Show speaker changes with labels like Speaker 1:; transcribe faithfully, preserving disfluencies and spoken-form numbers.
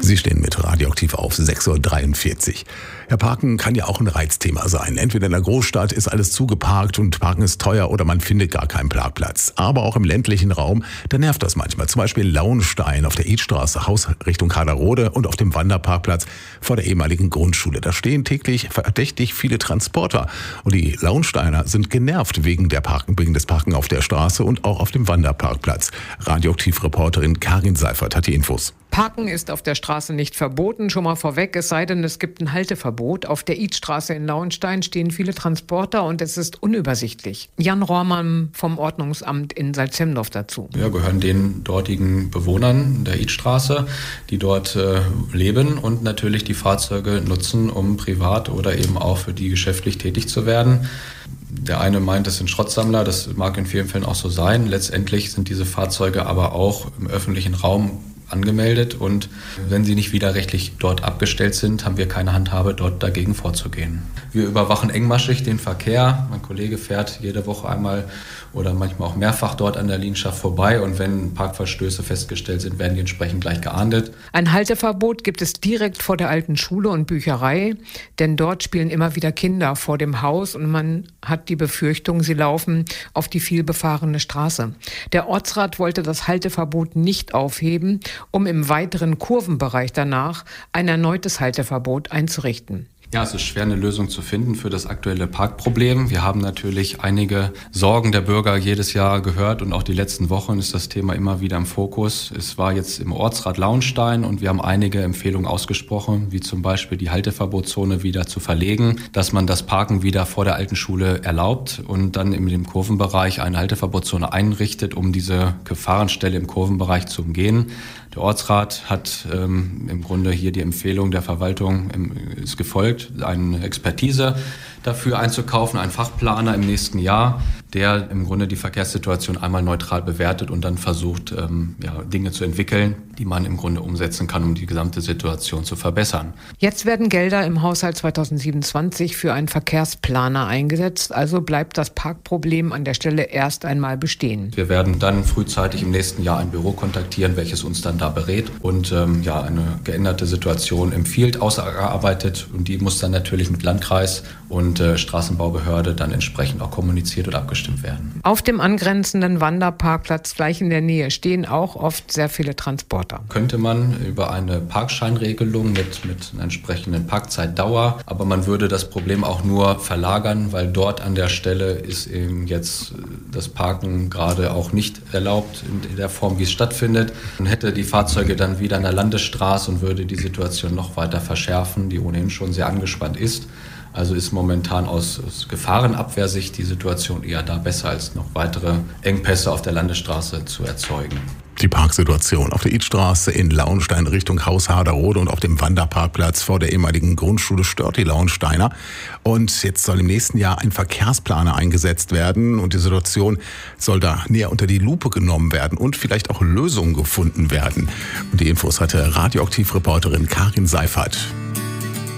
Speaker 1: Sie stehen mit Radioaktiv auf sechs Uhr dreiundvierzig. Ja, Parken kann ja auch ein Reizthema sein. Entweder in der Großstadt ist alles zugeparkt und Parken ist teuer oder man findet gar keinen Parkplatz. Aber auch im ländlichen Raum, da nervt das manchmal. Zum Beispiel in Launstein auf der Idstraße, Haus Richtung Haderode und auf dem Wanderparkplatz vor der ehemaligen Grundschule. Da stehen täglich verdächtig viele Transporter. Und die Launsteiner sind genervt wegen, der Parken, wegen des Parken auf der Straße und auch auf dem Wanderparkplatz. Radioaktiv-Reporterin Karin Seifert hat die Infos.
Speaker 2: Parken ist auf der Straße nicht verboten, schon mal vorweg, es sei denn, es gibt ein Halteverbot. Auf der Idstraße in Lauenstein stehen viele Transporter und es ist unübersichtlich. Jan Rohrmann vom Ordnungsamt in Salzhemdorf dazu.
Speaker 3: Ja, gehören den dortigen Bewohnern der Idstraße, die dort äh, leben und natürlich die Fahrzeuge nutzen, um privat oder eben auch für die geschäftlich tätig zu werden. Der eine meint, es sind Schrottsammler, das mag in vielen Fällen auch so sein. Letztendlich sind diese Fahrzeuge aber auch im öffentlichen Raum angemeldet und wenn sie nicht widerrechtlich dort abgestellt sind, haben wir keine Handhabe, dort dagegen vorzugehen. Wir überwachen engmaschig den Verkehr. Mein Kollege fährt jede Woche einmal oder manchmal auch mehrfach dort an der Liegenschaft vorbei und wenn Parkverstöße festgestellt sind, werden die entsprechend gleich geahndet.
Speaker 2: Ein Halteverbot gibt es direkt vor der alten Schule und Bücherei, denn dort spielen immer wieder Kinder vor dem Haus und man hat die Befürchtung, sie laufen auf die vielbefahrene Straße. Der Ortsrat wollte das Halteverbot nicht aufheben, um im weiteren Kurvenbereich danach ein erneutes Halteverbot einzurichten.
Speaker 3: Ja, es ist schwer, eine Lösung zu finden für das aktuelle Parkproblem. Wir haben natürlich einige Sorgen der Bürger jedes Jahr gehört und auch die letzten Wochen ist das Thema immer wieder im Fokus. Es war jetzt im Ortsrat Lauenstein und wir haben einige Empfehlungen ausgesprochen, wie zum Beispiel die Halteverbotszone wieder zu verlegen, dass man das Parken wieder vor der alten Schule erlaubt und dann in dem Kurvenbereich eine Halteverbotszone einrichtet, um diese Gefahrenstelle im Kurvenbereich zu umgehen. Der Ortsrat hat ähm, im Grunde hier die Empfehlung der Verwaltung ähm, ist gefolgt, eine Expertise dafür einzukaufen, einen Fachplaner im nächsten Jahr, der im Grunde die Verkehrssituation einmal neutral bewertet und dann versucht, ähm, ja, Dinge zu entwickeln, die man im Grunde umsetzen kann, um die gesamte Situation zu verbessern.
Speaker 2: Jetzt werden Gelder im Haushalt zweitausendsiebenundzwanzig für einen Verkehrsplaner eingesetzt, also bleibt das Parkproblem an der Stelle erst einmal bestehen.
Speaker 3: Wir werden dann frühzeitig im nächsten Jahr ein Büro kontaktieren, welches uns dann da berät und ähm, ja, eine geänderte Situation empfiehlt, ausgearbeitet und die muss dann natürlich mit Landkreis und äh, Straßenbaubehörde dann entsprechend auch kommuniziert oder abgestimmt werden.
Speaker 2: Auf dem angrenzenden Wanderparkplatz gleich in der Nähe stehen auch oft sehr viele Transporter.
Speaker 3: Könnte man über eine Parkscheinregelung mit, mit einer entsprechenden Parkzeitdauer, aber man würde das Problem auch nur verlagern, weil dort an der Stelle ist eben jetzt das Parken gerade auch nicht erlaubt in der Form, wie es stattfindet. Man hätte die Fahrzeuge dann wieder an der Landesstraße und würde die Situation noch weiter verschärfen, die ohnehin schon sehr angespannt ist. Also ist momentan aus, aus Gefahrenabwehrsicht die Situation eher da besser, als noch weitere Engpässe auf der Landesstraße zu erzeugen.
Speaker 1: Die Parksituation auf der Idstraße in Lauenstein Richtung Haus Haderode und auf dem Wanderparkplatz vor der ehemaligen Grundschule stört die Lauensteiner. Und jetzt soll im nächsten Jahr ein Verkehrsplaner eingesetzt werden und die Situation soll da näher unter die Lupe genommen werden und vielleicht auch Lösungen gefunden werden. Und die Infos hatte Radioaktiv-Reporterin Karin Seifert.